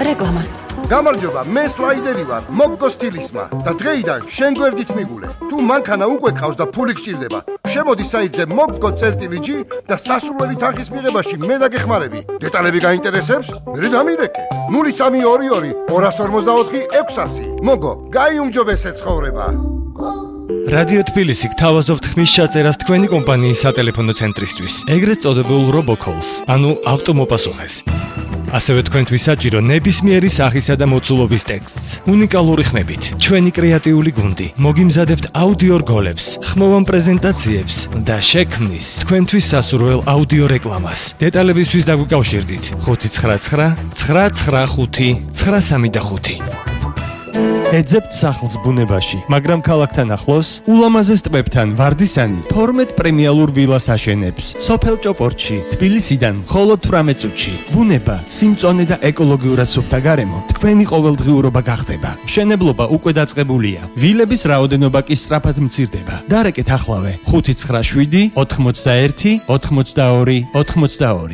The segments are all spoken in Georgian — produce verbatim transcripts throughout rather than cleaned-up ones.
რეკლამა. გამარჯობა, მე სლაიდერი ვარ, მოგგო სტილისმა და დღეიდან შენ გვერდით მიგულე. თუ მანქანა უკვე ყავს და ფული გჭირდება, შემოდი საიტზე მოგგო წერტილი-ჯი და სასურველი თანხის მიღებაში მე დაგეხმარები. დეტალები გაინტერესებს? მე დამირეკე. ნული სამი ორი ორი ორას ორმოცდაოთხი ექვსასი. მოგო, გაიუმჯობესე ცხოვრება. რადიო თბილისი გთავაზობთ ხმის ჩაწერას თქვენი კომპანიის სატელეფონო ცენტრისთვის, ეგრეთ წოდებულ RoboCalls, ანუ ავტომოპასუხეს. ასევე თქვენთვის საჭირო ნებისმიერი სახისა და მოცულობის ტექსტს, უნიკალური ხმებით, ჩვენი კრეატიული გუნდი, მოგიმზადებთ აუდიო რგოლებს, ხმოვან პრეზენტაციებს და შექმნის თქვენთვის სასურველ აუდიო რეკლამას. დეტალებისთვის დაგვიკავშირდით ხუთი ცხრა ცხრა ცხრა ცხრა ხუთი ცხრა სამი ხუთი. ეძებთ სახლს ბუნებაში, მაგრამ ქალაქთან ახლოს, ულამაზეს ტბებთან ვარდისანი თორმეტ პრემიალურ ვილას აშენებს. სოფელ ჭოპორტში, თბილისიდან მხოლოდ თვრამეტ წუთში. ბუნება, სიმწონე და ეკოლოგიურად სუფთა გარემო თქვენი ყოველდღიურობა გახდება. მშენებლობა უკვე დაწყებულია. ვილების რაოდენობა კი სწრაფად მცირდება. დარეკეთ ახლავე ხუთი ცხრა შვიდი ოთხმოცდაერთი ოთხმოცდაორი ოთხმოცდაორი.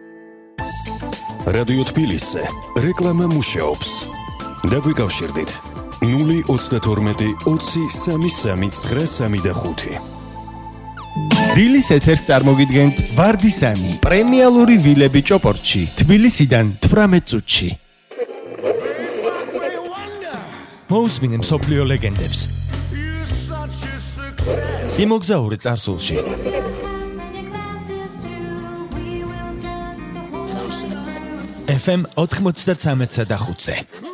რადიო თბილისზე რეკლამა მუშაობს. დაგვიკავშირდით ნული ოცდათორმეტი ოცი სამი სამი ცხრა სამი ხუთი. ვილის ეთერს წარმოგიდგენთ ვარდისანი, პრემიალური ვილები ჭოპორტში, თბილისიდან თვრამეტ წუთში. მოусმინე მსოფლიო ლეგენდებს. იმოგზაურე წარსულში. ეფ ემ ოთხმოცდათრამეტსა და ხუთზე.